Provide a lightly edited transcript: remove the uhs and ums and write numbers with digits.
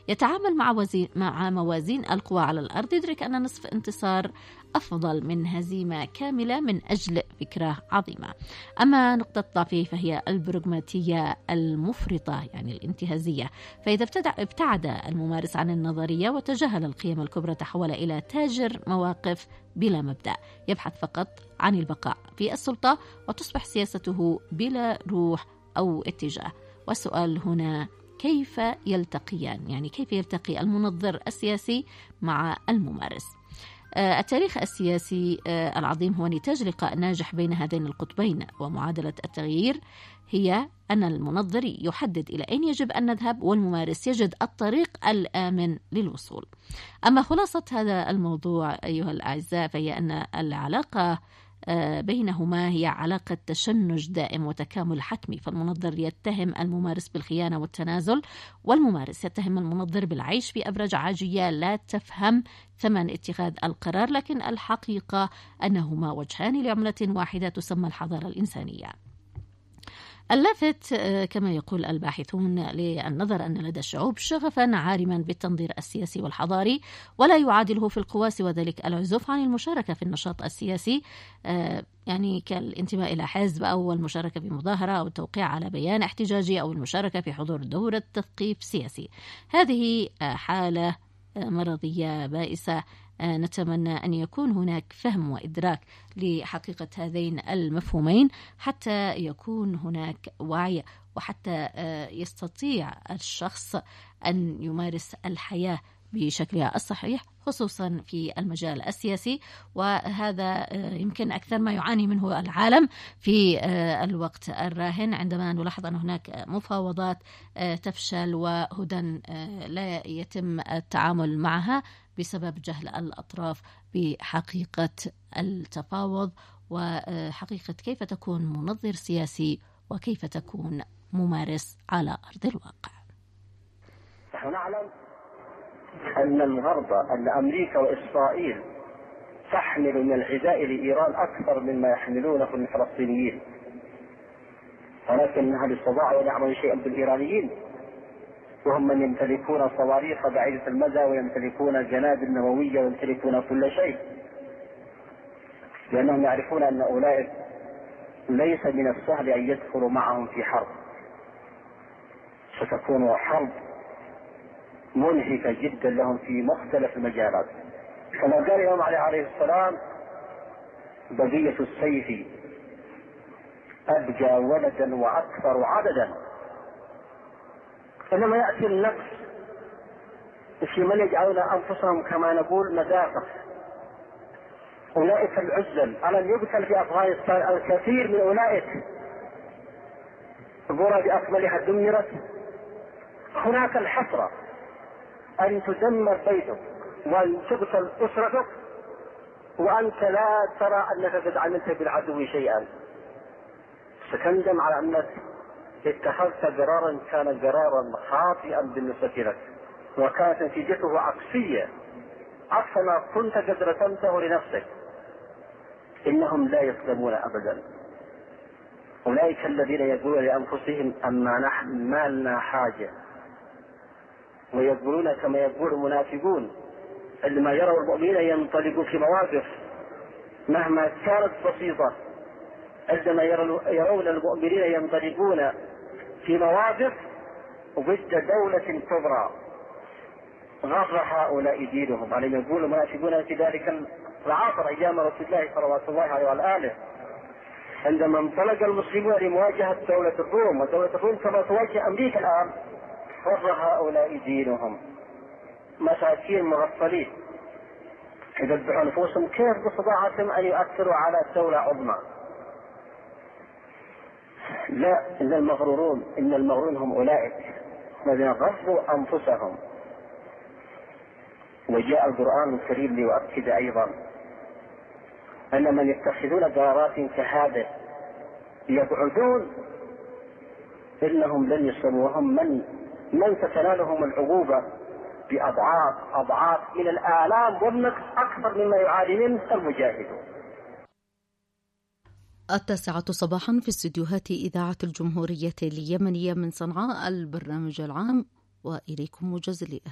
يتعامل مع موازين القوى على الأرض، يدرك أن نصف انتصار أفضل من هزيمة كاملة من أجل فكرة عظيمة. أما نقطة ضعفه فهي البروغماتية المفرطة، يعني الانتهازية. فإذا ابتعد الممارس عن النظرية وتجاهل القيم الكبرى، تحول إلى تاجر مواقف بلا مبدأ، يبحث فقط عن البقاء في السلطة، وتصبح سياسته بلا روح أو اتجاه. والسؤال هنا كيف يلتقيان؟ يعني كيف يلتقي المنظر السياسي مع الممارس؟ التاريخ السياسي العظيم هو نتاج لقاء ناجح بين هذين القطبين، ومعادلة التغيير هي أن المنظر يحدد إلى أين يجب أن نذهب، والممارس يجد الطريق الآمن للوصول. أما خلاصة هذا الموضوع أيها الأعزاء فهي أن العلاقة بينهما هي علاقة تشنج دائم وتكامل حتمي. فالمنظر يتهم الممارس بالخيانة والتنازل، والممارس يتهم المنظر بالعيش في أبرج عاجية لا تفهم ثمن اتخاذ القرار. لكن الحقيقة أنهما وجهان لعملة واحدة تسمى الحضارة الإنسانية. اللافت كما يقول الباحثون للنظر أن لدى الشعوب شغفا عارما بالتنظير السياسي والحضاري، ولا يعادله في القوى سوى ذلك العزوف عن المشاركة في النشاط السياسي، يعني كالانتماء إلى حزب أو المشاركة في مظاهرة أو التوقيع على بيان احتجاجي أو المشاركة في حضور دورة تثقيف سياسي. هذه حالة مرضية بائسة. نتمنى أن يكون هناك فهم وإدراك لحقيقة هذين المفهومين حتى يكون هناك وعي، وحتى يستطيع الشخص أن يمارس الحياة بشكلها الصحيح، خصوصا في المجال السياسي. وهذا يمكن أكثر ما يعاني منه العالم في الوقت الراهن، عندما نلاحظ أن هناك مفاوضات تفشل وهدى لا يتم التعامل معها بسبب جهل الأطراف بحقيقة التفاوض، وحقيقة كيف تكون منظر سياسي وكيف تكون ممارس على أرض الواقع. نحن نعلم أن الغرب، أن أمريكا وإسرائيل تحمل من العداء لإيران أكثر مما يحملونه من الفلسطينيين، ولكنها باستطاعوا أن يعملوا شيئا بالإيرانيين، وهم من يمتلكون صواريخ بعيدة المدى ويمتلكون الجنابل النووية ويمتلكون كل شيء، لأنهم يعرفون أن أولئك ليس من السهل أن يدخلوا معهم في حرب، ستكون حرب منهكة جدا لهم في مختلف المجالات. كما قال الإمام عليه السلام: بقية السيف أبجى ولدا وأكثر عددا. إنما يأتي النقص في من يجعلون أنفسهم كما نقول مذاقة. أولئك العزل ألم يقتل في أفغانستان الكثير من أولئك، القرى بأكملها دمرت. هناك الحسرة أن تدمر بيتك وأن تقتل أسرتك وأنت لا ترى أنك قد عملت بالعدو شيئا، ستندم على أنك اتخذت قرارا كان قرارا خاطئا بالنسبة لك، وكانت نتيجته عكسية عكس ما كنت قد رسمته لنفسك. إنهم لا يسلمون أبدا. أولئك الذين يقولون لأنفسهم أما نحن ما لنا حاجة، ويقولون كما يقول المنافقون عندما يروا المؤمنين ينطلقوا في مواقف مهما كانت بسيطة، عندما يرون المؤمنين ينطلقون في مواقف ضد دولة كبرى غر هؤلاء دينهم. عليهم يقول المنافقون في ذلك العصر أيام رسول الله صلى الله عليه وآله، عندما انطلق المسلمون لمواجهة دولة الروم، ودولة الروم كما تواجه أمريكا الآن، غر هؤلاء دينهم. مساكين مغفلين يذبحون أنفسهم، كيف باستطاعتهم أن يؤثروا على دولة عظمى؟ لا، إن المغرورون هم أولئك الذين غروا أنفسهم. وجاء القرآن الكريم ليؤكد أيضا أن من يتخذون قرارات كهذه يبعدون إنهم لن يسلموا، وهم من تتنالهم العقوبة بأضعاف من الآلام والنقص أكثر مما يعاني منه المجاهدون. 9 صباحا في استديوهات إذاعة الجمهورية اليمنية من صنعاء، البرنامج العام، وإليكم موجز